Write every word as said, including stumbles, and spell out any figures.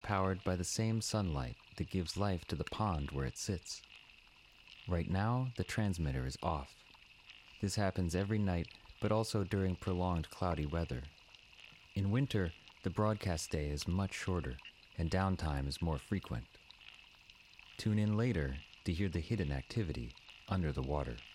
powered by the same sunlight that gives life to the pond where it sits. Right now, the transmitter is off. This happens every night, but also during prolonged cloudy weather. In winter, the broadcast day is much shorter, and downtime is more frequent. Tune in later to hear the hidden activity under the water.